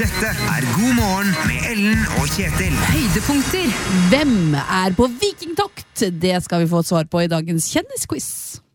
Dette God morgen med Ellen og Kjetil. Høydepunkter. Hvem på vikingtokt? Det skal vi få svar på i dagens kjendisquiz.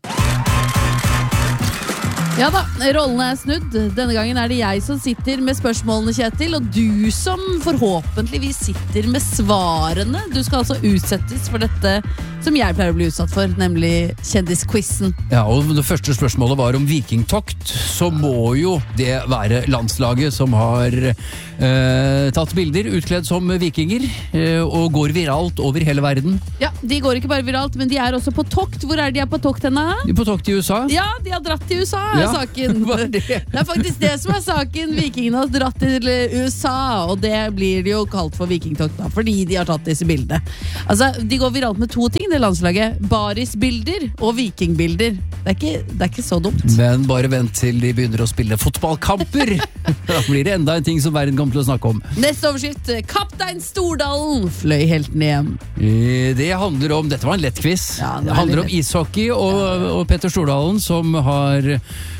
Ja da, rollene snudd. Denne gangen det jeg som sitter med spørsmålene, Kjetil, og du som forhåpentligvis sitter med svarene. Du skal altså utsettes for dette som jeg pleier å bli utsatt for, nemlig kjendisquizen. Ja, og det første spørsmålet var om vikingtokt. Så må jo det være landslaget som har tatt bilder utkledd som vikinger og går viralt over hele verden. Ja, de går ikke bare viralt, men de også på tokt. Hvor de på tokt henne? De på tokt i USA? Ja, de har dratt til USA, saken. Det faktisk det som saken. Vikingene har dratt til USA, og det blir de jo kalt for vikingtokt da, fordi de har tatt disse bildene. Altså, de går viralt med to ting, det landslaget. Barisbilder og vikingbilder. Det ikke så dumt. Men bare vent til de begynner å spille fotballkamper. Da blir det enda en ting som verden kommer til å snakke om. Neste overskrift. Kaptein Stordalen fløy helten hjem. Det handler om, dette var en lett quiz. Ja, det handler om ishockey og Petter Stordalen som har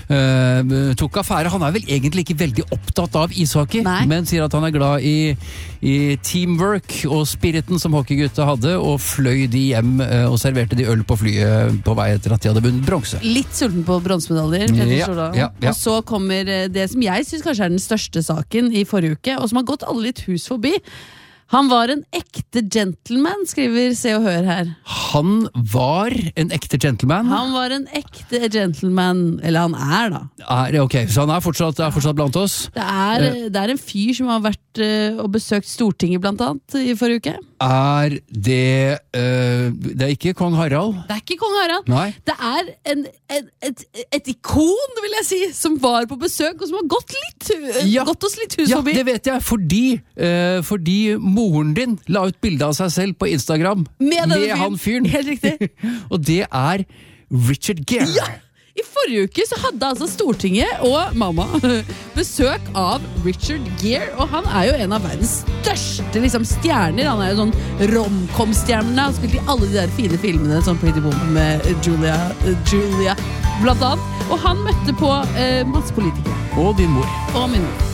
tok affære. Han vel egentlig ikke veldig opptatt av ishockey, men sier at han glad i teamwork og spiriten som hockeygutta hadde, og fløy de hjem og serverte de øl på flyet på vei etter at de hadde vunnet bronse. Litt sulten på bronsemedaljer, Petter Stordalen. Ja. Og så kommer det som jeg synes kanskje den største saken i forrige uke, og som har gått alle litt hus forbi. Han var en ekte gentleman, skriver Se og Hør her. Han var en ekte gentleman? Han var en ekte gentleman, eller han da. Ok, så han fortsatt blant oss? Det en fyr som har vært og besøkt Stortinget blant annet i forrige uke. Det ikke kong Harald? Det ikke kong Harald. Nei. Det et ikon, vil jeg si, som var på besøk, og som har gått oss litt hus forbi. Ja, det vet jeg, fordi moren din la ut bilde av seg selv på Instagram med han fyren. Helt riktig. Og det Richard Gere. Ja! I forrige uke så hadde altså Stortinget og mamma besøk av Richard Gere, og han jo en av verdens største stjerner. Han jo sånn rom-com-stjerne. Han spilte i alle de der fine filmene, sånn Pretty Woman med Julia blant annet. Og han møtte på masse politikere. Og din mor. Og min mor.